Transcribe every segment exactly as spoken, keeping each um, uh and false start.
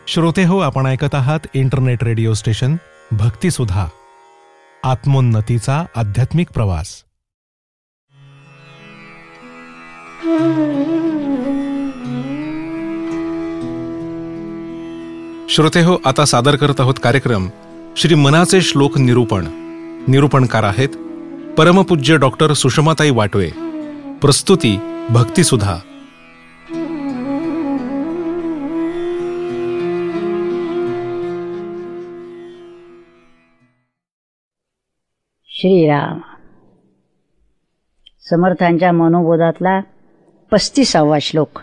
श्रोते हो, आपण ऐकत आहात इंटरनेट रेडिओ स्टेशन भक्तिसुधा, आत्मोन्नतीचा आध्यात्मिक प्रवास. श्रोते हो, आता सादर करत आहोत कार्यक्रम श्री मनाचे श्लोक निरूपण. निरूपणकार आहेत परमपूज्य डॉक्टर सुषमाताई वाटवे. प्रस्तुती भक्तिसुधा. श्रीराम. समर्थांच्या मनोबोधातला पस्तीसावा श्लोक.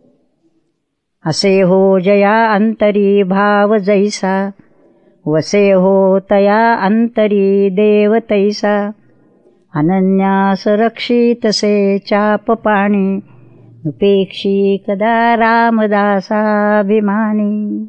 असे हो जया अंतरी भाव जैसा, वसे हो तया अंतरी देव तैसा, अनन्यास रक्षितसे चाप पाणी, उपेक्षी कदा रामदासाभिमानी.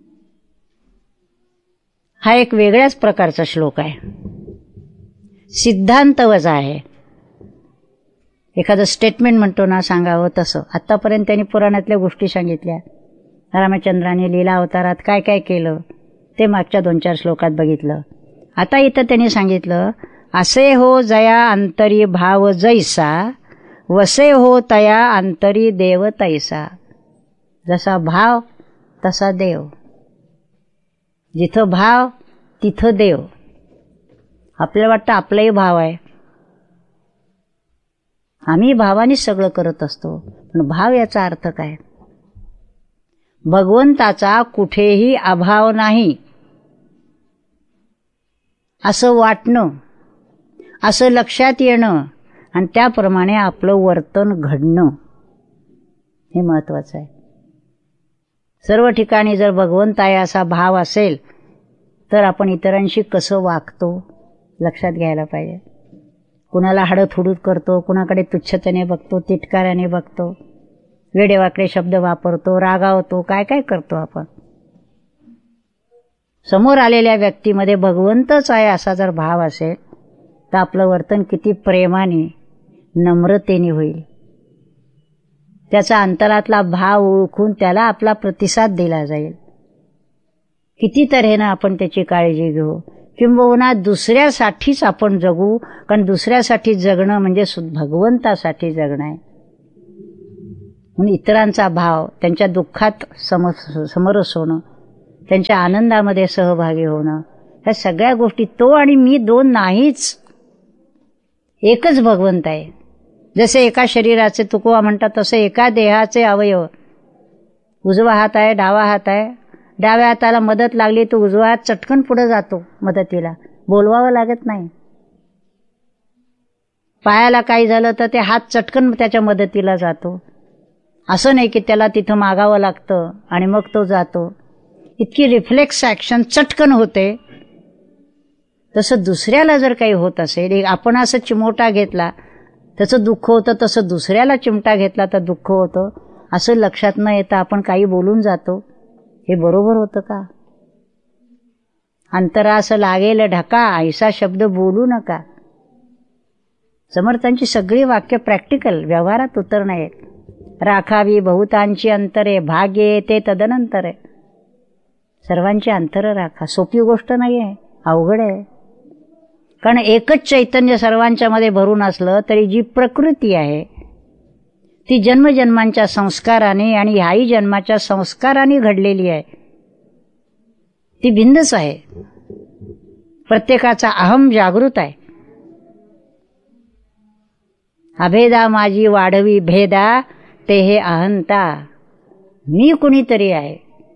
हा एक वेगळ्याच प्रकारचा श्लोक आहे. सिद्धांत वजा आहे. एखादं स्टेटमेंट म्हणतो ना, सांगावं तसं. आत्तापर्यंत त्यांनी पुराणातल्या गोष्टी सांगितल्या. रामचंद्राने लीला अवतारात काय काय केलं ते मागच्या दोन चार श्लोकात बघितलं. आता इथं त्यांनी सांगितलं, असे हो जया अंतरी भाव जैसा, वसे हो तया अंतरी देव तैसा. जसा भाव तसा देव. जिथं भाव तिथं देव. आपल्याला वाटतं आपलाही भाव आहे, आम्ही भावानेच सगळं करत असतो. पण भाव याचा अर्थ काय? भगवंताचा कुठेही अभाव नाही असं वाटणं, असं लक्षात येणं आणि त्याप्रमाणे आपलं वर्तन घडणं हे महत्वाचं आहे. सर्व ठिकाणी जर भगवंत आहे असा भाव असेल तर आपण इतरांशी कसं वागतो लक्षात घ्यायला पाहिजे. कुणाला हाडथुडूत करतो, कुणाकडे तुच्छतेने बघतो, तिटकाऱ्याने बघतो, वेडेवाकडे शब्द वापरतो, रागावतो, काय काय करतो आपण. समोर आलेल्या व्यक्तीमध्ये भगवंतच आहे असा जर भाव असेल तर आपलं वर्तन किती प्रेमाने, नम्रतेने होईल. त्याचा अंतरातला भाव ओळखून त्याला आपला प्रतिसाद दिला जाईल. किती तऱ्हेनं आपण त्याची काळजी घेऊ, किंबहुना दुसऱ्यासाठीच आपण जगू. कारण दुसऱ्यासाठी जगणं म्हणजे भगवंतासाठी जगणं आहे. म्हणून इतरांचा भाव, त्यांच्या दुःखात सम समरस होणं, त्यांच्या आनंदामध्ये सहभागी होणं, ह्या सगळ्या गोष्टी, तो आणि मी दोन नाहीच, एकच भगवंत आहे. जसे एका शरीराचे तुकवा म्हणतात तसे एका देहाचे अवयव. उजवा हात आहे, डावा हात आहे. डाव्या हाताला मदत लागली तर उजवा हात चटकन पुढे जातो मदतीला, बोलवावं लागत नाही. पायाला काही झालं तर ते हात चटकन त्याच्या मदतीला जातो. असं नाही की त्याला तिथं मागावं लागतं आणि मग तो जातो. इतकी रिफ्लेक्स ॲक्शन चटकन होते. तसं दुसऱ्याला जर काही होत असेल, आपण असं चिमोटा घेतला त्याचं दुःख होतं, तसं दुसऱ्याला चिमटा घेतला तर दुःख होतं. असं लक्षात न येतं आपण काही बोलून जातो. हे बरोबर होतं का? अंतरास लागेल ढका, ऐसा शब्द बोलू नका. समर्थांची सगळी वाक्य प्रॅक्टिकल, व्यवहारात उतरणे. राखावी बहुतांची अंतरे, भाग्य येते तदनंतरे. सर्वांची अंतरं राखा. सोपी गोष्ट नाही आहे, अवघड आहे. कारण एकच चैतन्य सर्वांच्या मध्ये भरून असलं तरी जी प्रकृती आहे ती जन्मजन्मांच्या संस्काराने आणि ह्याही जन्माच्या संस्काराने घडलेली आहे. ती भिन्नच आहे. प्रत्येकाचा अहम जागृत आहे. अभेदा माझी वाढवी भेदा, ते हे अहंता. मी कुणीतरी आहे,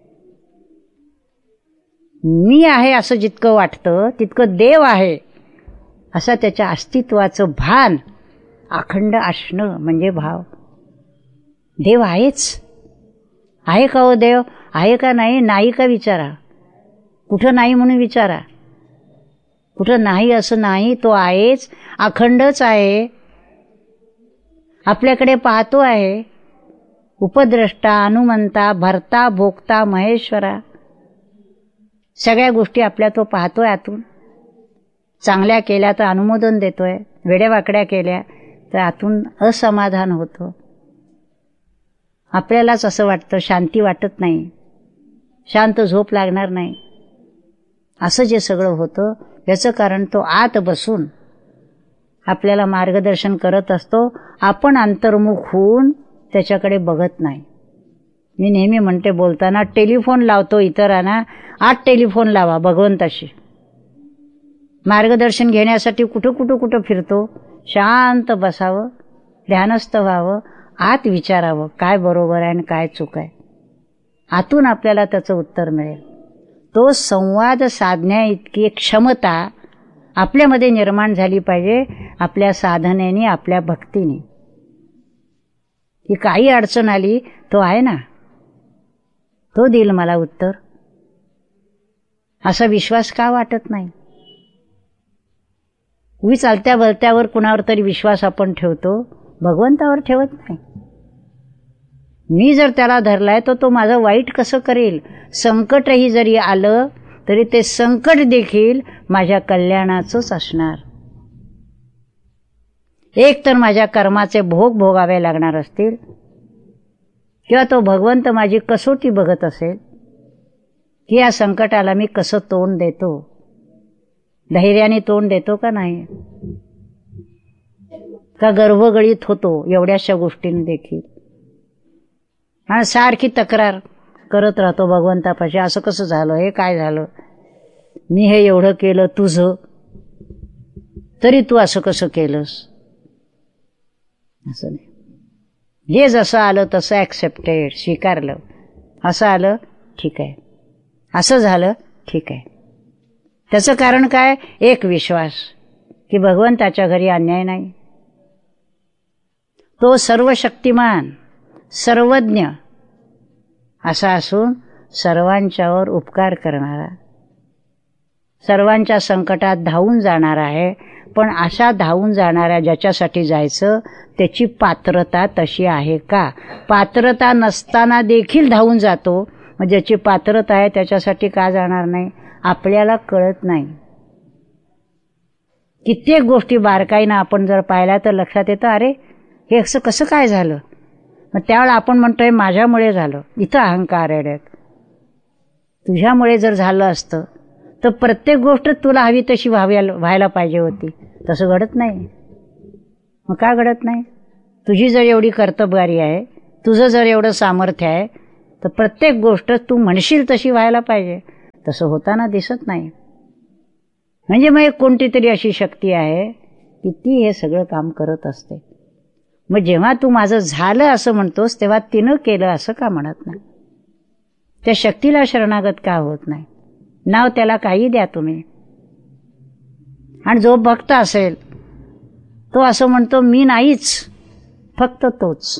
मी आहे असं जितकं वाटतं तितकं देव आहे असं त्याच्या अस्तित्वाचं भान अखंड असणं म्हणजे भाव. देव आहेच. आहे का हो देव? आहे का नाही? नाही का विचारा. कुठं नाही म्हणून विचारा. कुठं नाही असं नाही, तो आहेच, अखंडच आहे. आपल्याकडे पाहतो आहे. उपद्रष्टा, अनुमंता, भर्ता, भोक्ता, महेश्वरा, सगळ्या गोष्टी आपल्या तो पाहतोय आतून. चांगल्या केल्या तर अनुमोदन देतोय, वेड्यावाकड्या केल्या तर आतून असमाधान होतं. आपल्यालाच असं वाटतं, शांती वाटत नाही. शांत झोप लागणार नाही. असं जे सगळं होतं याचं कारण तो आत बसून आपल्याला मार्गदर्शन करत असतो. आपण अंतर्मुख होऊन त्याच्याकडे बघत नाही. मी नेहमी म्हणते बोलताना, टेलिफोन लावतो इतरांना, आत टेलिफोन लावा भगवंताशी. मार्गदर्शन घेण्यासाठी कुठं कुठं कुठं फिरतो. शांत बसावं, ध्यानस्थ व्हावं, आत विचारावं काय बरोबर आहे आणि काय चूक आहे. आतून आपल्याला त्याचं उत्तर मिळेल. तो संवाद साधण्या इतकी क्षमता आपल्यामध्ये निर्माण झाली पाहिजे, आपल्या साधनेने, आपल्या भक्तीने. की काही अडचण आली तो आहे ना, तो देईल मला उत्तर, असा विश्वास का वाटत नाही. उभी चालत्या बलत्यावर कुणावर तरी विश्वास आपण ठेवतो, भगवंतावर ठेवत नाही. मी जर त्याला धरलाय तर तो माझं वाईट कसं करेल. संकटही जरी आलं तरी ते संकट देखील माझ्या कल्याणाचंच असणार. एक तर माझ्या कर्माचे भोग भोगावे लागणार असतील, किंवा तो भगवंत माझी कसोटी बघत असेल की या संकटाला मी कसं तोंड देतो, धैर्याने तोंड देतो का नाही, का गर्भगळीत होतो एवढ्याशा गोष्टींनी देखील, आणि सारखी तक्रार करत राहतो भगवंतापाशी. असं कसं झालं, हे काय झालं, मी हे एवढं केलं तुझं, तरी तू असं कसं केलंस. असं नाही. जे जसं आलं तसं ॲक्सेप्टेड, स्वीकारलं. असं आलं ठीक आहे, असं झालं ठीक आहे. त्याचं कारण काय, एक विश्वास की भगवंताच्या घरी अन्याय नाही. तो सर्व शक्तिमान, सर्वज्ञ असा असून सर्वांच्यावर उपकार करणारा, सर्वांच्या संकटात धावून जाणार आहे. पण अशा धावून जाणाऱ्या ज्याच्यासाठी जायचं त्याची पात्रता तशी आहे का. पात्रता नसताना देखील धावून जातो, मग ज्याची पात्रता आहे त्याच्यासाठी का जाणार नाही. आपल्याला कळत नाही. कित्येक गोष्टी बारकाईनं आपण जर पाहिल्या तर लक्षात येतं, अरे हे असं कसं काय झालं. मग त्यावेळेला आपण म्हणतोय माझ्यामुळे झालं. इथं अहंकार आहे. तुझ्यामुळे जर झालं असतं तर प्रत्येक गोष्ट तुला हवी तशी व्हावी व्हायला पाहिजे होती. तसं घडत नाही. मग का घडत नाही. तुझी जर एवढी कर्तबगारी आहे, तुझं जर एवढं सामर्थ्य आहे, तर प्रत्येक गोष्ट तू म्हणशील तशी व्हायला पाहिजे. तसं होताना दिसत नाही. म्हणजे मग एक कोणती तरी अशी शक्ती आहे की ती हे सगळं काम करत असते. मग जेव्हा तू माझं झालं असं म्हणतोस तेव्हा तिनं केलं असं का म्हणत नाही. त्या शक्तीला शरणागत का होत नाही. नाव त्याला काही द्या तुम्ही. आणि जो भक्त असेल तो असं म्हणतो मी नाहीच, फक्त तोच.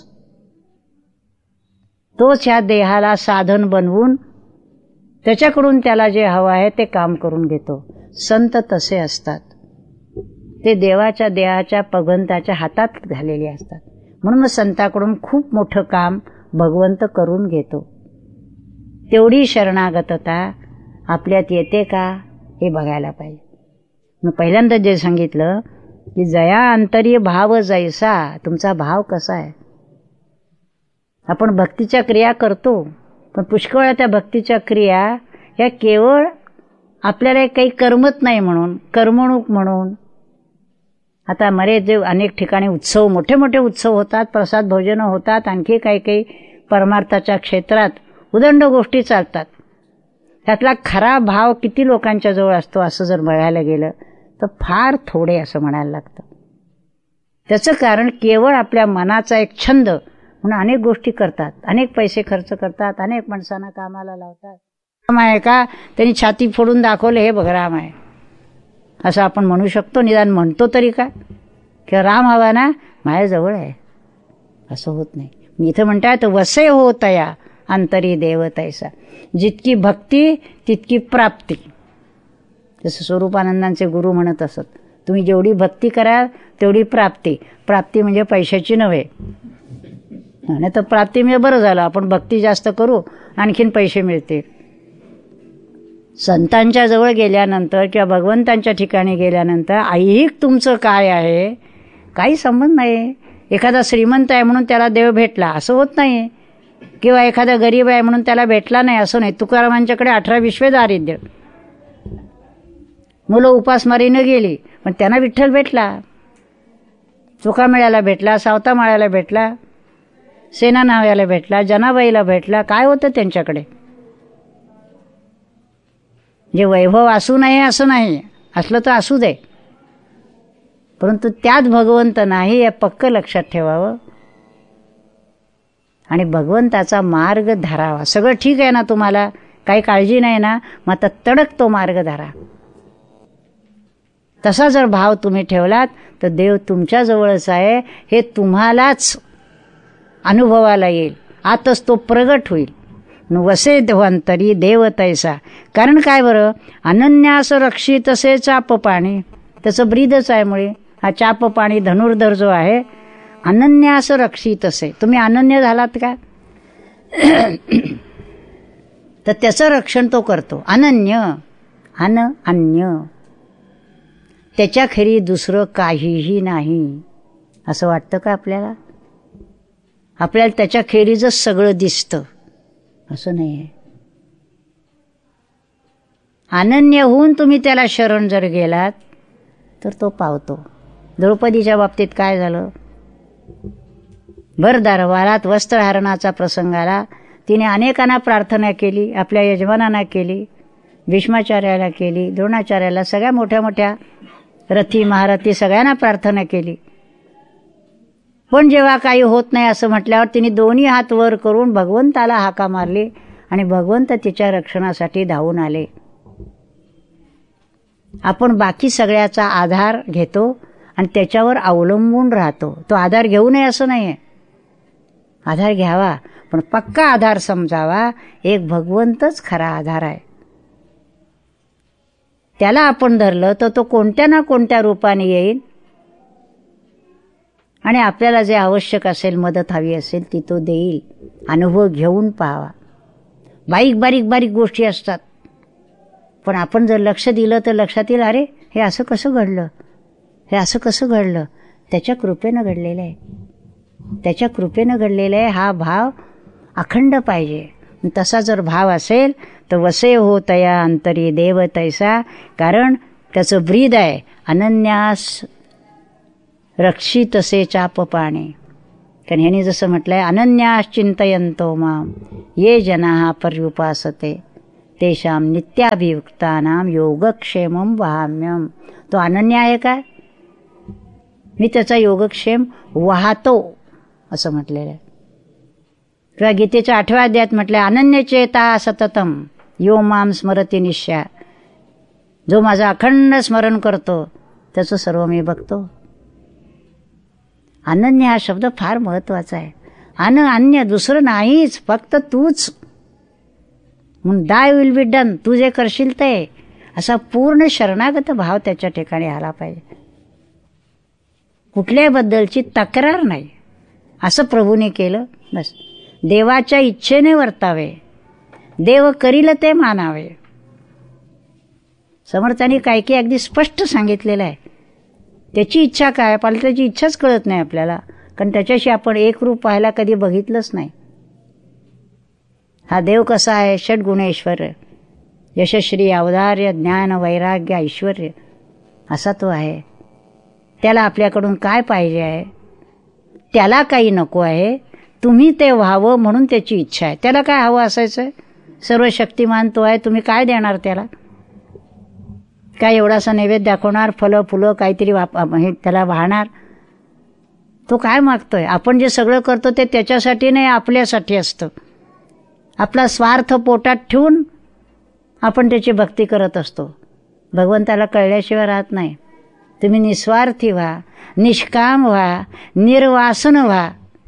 तोच ह्या देहाला साधन बनवून त्याच्याकडून त्याला जे हवं आहे ते काम करून घेतो. संत तसे असतात. ते देवाच्या देहाच्या भगवंताच्या हातात झालेले असतात. म्हणून संताकडून खूप मोठं काम भगवंत करून घेतो. तेवढी शरणागतता आपल्यात येते का हे बघायला पाहिजे. मग पहिल्यांदा जे सांगितलं की जया अंतरी भाव जैसा, तुमचा भाव कसा आहे. आपण भक्तीच्या क्रिया करतो, पण पुष्कळ त्या भक्तीच्या क्रिया या केवळ आपल्याला काही करमत नाही म्हणून, करमणूक म्हणून. आता मरे जे अनेक ठिकाणी उत्सव, मोठे मोठे उत्सव होतात, प्रसाद भोजनं होतात, आणखी काही काही परमार्थाच्या क्षेत्रात उदंड गोष्टी चालतात. त्यातला खरा भाव किती लोकांच्या जवळ असतो असं जर बघायला गेलं तर फार थोडे असं म्हणायला लागतं. त्याचं कारण केवळ आपल्या मनाचा एक छंद म्हणून अनेक गोष्टी करतात, अनेक पैसे खर्च करतात, अनेक माणसांना कामाला लावतात. राम आहे का, त्यांनी छाती फोडून दाखवलं हे बघ राम आहे असं आपण म्हणू शकतो. निदान म्हणतो तरी का, किंवा राम हवा ना माझ्याजवळ आहे असं होत नाही. मी इथं म्हणताय तर वसे होत या अंतरी देव तैसा. जितकी भक्ती तितकी प्राप्ती. जसं स्वरूपानंदांचे गुरु म्हणत असत, तुम्ही जेवढी भक्ती कराल तेवढी प्राप्ती. प्राप्ती म्हणजे पैशाची नव्हे. नाही तर प्राप्ती म्हणजे बरं झालं, आपण भक्ती जास्त करू आणखीन पैसे मिळतील. संतांच्या जवळ गेल्यानंतर किंवा भगवंतांच्या ठिकाणी गेल्यानंतर ऐहिक तुमचं काय आहे काही संबंध नाही. एखादा श्रीमंत आहे म्हणून त्याला देव भेटला असं होत नाही. किंवा एखादा गरीब आहे म्हणून त्याला भेटला नाही असं नाही. तुकारामांच्याकडे अठरा विश्वे दारिद्र्य, मुलं उपासमारीनं गेली पण त्यांना विठ्ठल भेटला. चोखामेळ्याला भेटला, सावता माळ्याला भेटला, सेना नाव्याला भेटला, जनाबाईला भेटला. काय होतं त्यांच्याकडे? जे वैभव असू नये असं नाही, असलं तर असू दे, परंतु त्यात भगवंत नाही हे पक्क लक्षात ठेवावं आणि भगवंताचा मार्ग धरावा. सगळं ठीक आहे ना तुम्हाला, काही काळजी नाही ना, मग आता तडक तो मार्ग धरा. तसा जर भाव तुम्ही ठेवलात तर देव तुमच्या जवळच आहे हे तुम्हालाच अनुभवाला येईल, आतच तो प्रगट होईल. वसे देवांतरी देव तैसा. कारण काय बरं, अनन्यास रक्षी तसे चाप पाणी, त्याचं ब्रीदच आहे मुळे. हा चाप पाणी धनुर्धर जो आहे, अनन्यास रक्षी तसे. तुम्ही अनन्य झालात का तर त्याचं रक्षण तो करतो. अनन्य, अन अन्य, त्याच्या खरी दुसरं काहीही नाही असं वाटतं का आपल्याला? आपल्याला त्याच्या खेरीजच सगळं दिसतं असं नाही आहे. अनन्य होऊन तुम्ही त्याला शरण जर गेलात तर तो पावतो. द्रौपदीच्या बाबतीत काय झालं? भर दरबारात वस्त्रहरणाचा प्रसंग आला. तिने अनेकांना प्रार्थना केली, आपल्या यजमानांना केली, भीष्माचार्याला केली, द्रोणाचार्याला, सगळ्या मोठ्या मोठ्या रथी महारथी सगळ्यांना प्रार्थना केली. पण जेव्हा काही होत नाही असं म्हटल्यावर तिने दोन्ही हात वर करून भगवंताला हाका मारली आणि भगवंत तिच्या रक्षणासाठी धावून आले. आपण बाकी सगळ्याचा आधार घेतो आणि त्याच्यावर अवलंबून राहतो. तो आधार घेऊ नये असं नाही आहे, आधार घ्यावा, पण पक्का आधार समजावा. एक भगवंतच खरा आधार आहे. त्याला आपण धरलं तर तो कोणत्या ना कोणत्या रूपाने येईल आणि आपल्याला जे आवश्यक असेल, मदत हवी असेल ती तो देईल. अनुभव घेऊन पाहावा. बारीक बारीक बारीक गोष्टी असतात, पण आपण जर लक्ष दिलं तर लक्षात येईल, अरे हे असं कसं घडलं, हे असं कसं घडलं. त्याच्या कृपेनं घडलेलं आहे, त्याच्या कृपेनं घडलेलं आहे. हा भाव अखंड पाहिजे. तसा जर भाव असेल तर वसे हो तया अंतरी देव तैसा. कारण त्याचं ब्रीद आहे अनन्यास रक्षी तसे चाप पाणी. कारण ह्याने जसं म्हटलंय, अनन्यास चिंतयंतो माम ये जना पर्युपासते तेषाम नित्याभियुक्तानाम योगक्षेमम वहाम्यम. तो अनन्य आहे काय? मी त्याचा योगक्षेम वाहतो असं म्हटलेलं आहे. किंवा गीतेच्या आठव्या अध्यायात म्हटलंय, अनन्य चेता सततम यो माम स्मरती निश्या. जो माझं अखंड स्मरण करतो त्याचं सर्व मी बघतो. अनन्य हा शब्द फार महत्वाचा आहे. अन अन्य दुसरं नाहीच, फक्त तूच. म्हणून दाय विल बी डन, तू जे करशील ते, असा पूर्ण शरणागत भाव त्याच्या ठिकाणी आला पाहिजे. कुठल्याही बद्दलची तक्रार नाही, असं प्रभूने केलं बस. देवाच्या इच्छेने वर्तावे, देव करील ते मानावे. समर्थांनी काही काही अगदी स्पष्ट सांगितलेलं आहे. त्याची इच्छा काय, पण त्याची इच्छाच कळत नाही आपल्याला, कारण त्याच्याशी आपण एक रूप पाहायला कधी बघितलंच नाही. हा देव कसा आहे? षड्गुणेश्वर, यशश्री, औदार्य, ज्ञान, वैराग्य, ऐश्वर्य असा तो आहे. त्याला आपल्याकडून काय पाहिजे आहे? त्याला काही नको आहे, तुम्ही ते व्हावं म्हणून त्याची इच्छा आहे. त्याला काय हवं असायचं? सर्व शक्तिमान तो आहे, तुम्ही काय देणार त्याला? काय एवढासा नैवेद्य दाखवणार, फलं फुलं काहीतरी वाप हे त्याला वाहणार? तो काय मागतोय? आपण जे सगळं करतो ते त्याच्यासाठी नाही, आपल्यासाठी असतं. आपला स्वार्थ पोटात ठेवून आपण त्याची भक्ती करत असतो. भगवंताला कळल्याशिवाय राहत नाही. तुम्ही निस्वार्थी व्हा, निष्काम व्हा, निर्वासन व्हा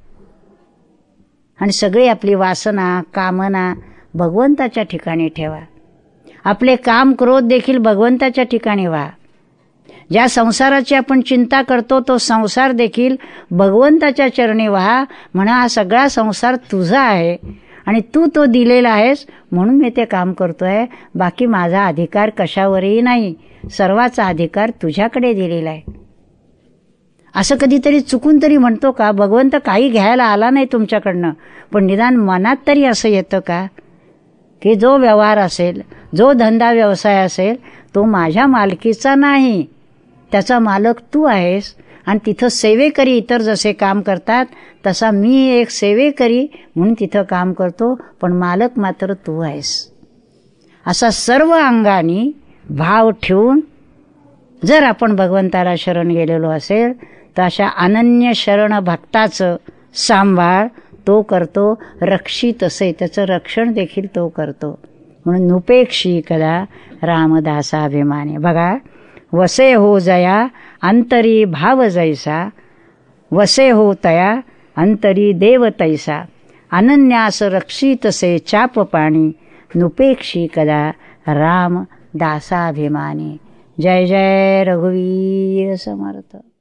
आणि सगळी आपली वासना, कामना भगवंताच्या ठिकाणी ठेवा. आपले काम, क्रोध देखील भगवंताच्या ठिकाणी व्हा. ज्या संसाराची आपण चिंता करतो तो संसार देखील भगवंताच्या चरणी व्हा. म्हणा हा सगळा संसार तुझा आहे आणि तू तो दिलेला आहेस म्हणून मी ते काम करतोय. बाकी माझा अधिकार कशावरही नाही, सर्वाचा अधिकार तुझ्याकडे दिलेला आहे. असं कधीतरी चुकून तरी म्हणतो का? भगवंत काही घ्यायला आला नाही तुमच्याकडनं, पण निदान मनात तरी असं येतं का की जो व्यवहार असेल, जो धंदा व्यवसाय असेल, तो माझ्या मालकीचा नाही, त्याचा मालक तू आहेस. आणि तिथं सेवेकरी इतर जसे काम करतात तसा मी एक सेवेकरी म्हणून तिथं काम करतो, पण मालक मात्र तू आहेस. असा सर्व अंगाने भाव ठेवून जर आपण भगवंताला शरण गेलेलो असेल तर अशा अनन्य शरण भक्ताचं सांभाळ तो करतो, रक्षित असे त्याचं रक्षण देखील तो करतो. म्हणून नुपेक्षी कदा रामदासाभिमानी. बघा, वसे हो जया अंतरी भाव जैसा, वसे हो तया अंतरी देव तैसा, अनन्यास रक्षितसे चाप पाणी, नुपेक्षी कदा राम दासाभिमानी. जय जय रघुवीर समर्थ.